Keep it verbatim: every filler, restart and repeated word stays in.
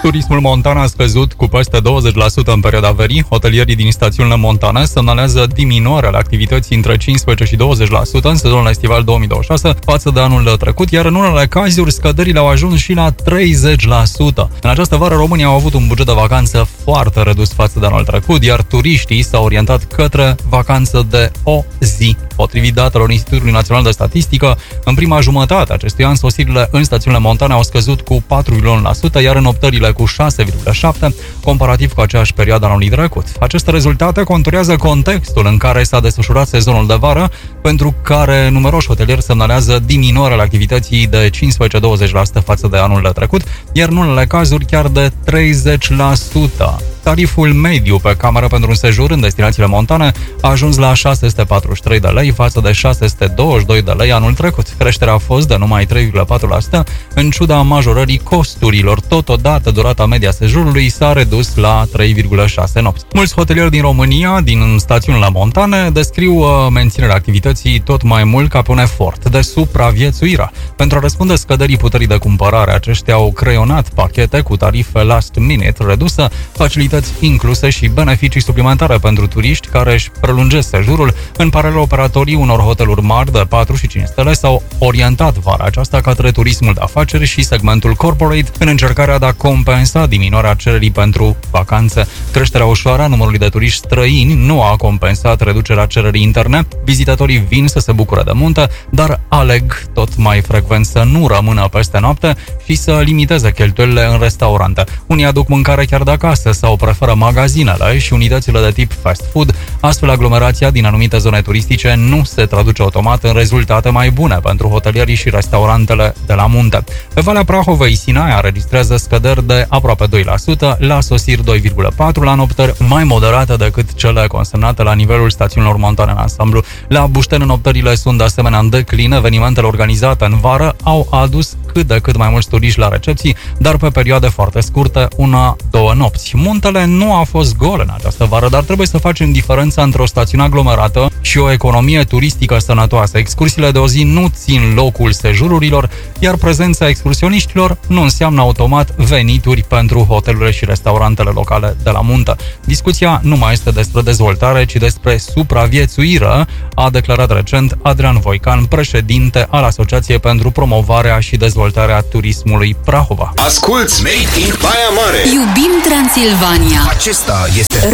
Turismul montan a scăzut cu peste douăzeci la sută în perioada verii. Hotelierii din stațiunile montane semnalează diminuarea la activității între cincisprezece și douăzeci la sută în sezonul estival două mii douăzeci și șase față de anul trecut, iar în unele cazuri scăderile au ajuns și la treizeci la sută. În această vară România au avut un buget de vacanță foarte redus față de anul trecut, iar turiștii s-au orientat către vacanță de o zi. Potrivit datelor Institutului Național de Statistică, în prima jumătate a acestui an sosirile în stațiunile montane au scăzut cu patru virgulă unu la sută, iar înoptările cu șase virgulă șapte la sută, comparativ cu aceeași perioadă anului trecut. Aceste rezultate conturează contextul în care s-a desfășurat sezonul de vară, pentru care numeroși hotelieri semnalează diminuarea activității de cincisprezece la douăzeci la sută față de anul trecut, iar în unele cazuri chiar de treizeci la sută. Tariful mediu pe cameră pentru un sejur în destinațiile montane a ajuns la șase sute patruzeci și trei de lei față de șase sute douăzeci și doi de lei anul trecut. Creșterea a fost de numai trei virgulă patru la sută în ciuda majorării costurilor. Totodată, durata media sejurului s-a redus la trei virgulă șase nopți. Mulți hotelieri din România, din stațiunile montane, descriu menținerea activității tot mai mult ca pe un efort de supraviețuire. Pentru a răspunde scăderii puterii de cumpărare, aceștia au creionat pachete cu tarife last minute redusă, facilități incluse și beneficii suplimentare pentru turiști care își prelungesc sejurul. În paralel, operatorii unor hoteluri mari de patru și cinci stele s-au orientat vara aceasta către turismul de afaceri și segmentul corporate în încercarea de a compensa diminuarea cererii pentru vacanțe. Creșterea ușoară a numărului de turiști străini nu a compensat reducerea cererii interne. Vizitatorii vin să se bucure de munte, dar aleg tot mai frecvent să nu rămână peste noapte și să limiteze cheltuielile în restaurante. Unii aduc mâncare chiar de acasă sau preferă magazinele și unitățile de tip fast food. Astfel, aglomerația din anumite zone turistice nu se traduce automat în rezultate mai bune pentru hotelierii și restaurantele de la munte. Pe Valea Prahovei, Sinaia înregistrează scăderi de aproape doi la sută, la sosiri doi virgulă patru la sută, la noptări mai moderate decât cele consemnate la nivelul stațiunilor montane în ansamblu. La Bușteni, înoptările sunt de asemenea în declin. Evenimentele organizate în vară au adus cât de cât mai mulți turiști la recepții, dar pe perioade foarte scurte, una, două nopți. Muntele nu a fost gol în această vară, dar trebuie să facem diferența între o stațiune aglomerată și o economie turistică sănătoasă. Excursiile de o zi nu țin locul sejururilor, iar prezența excursioniștilor nu înseamnă automat venituri pentru hotelurile și restaurantele locale de la munte. Discuția nu mai este despre dezvoltare, ci despre supraviețuire, a declarat recent Adrian Voican, președinte al Asociației pentru Promovarea și Dezvoltarea Turismului Prahova. Asculți Made in Baia Mare! Iubim Transilvania! Acesta este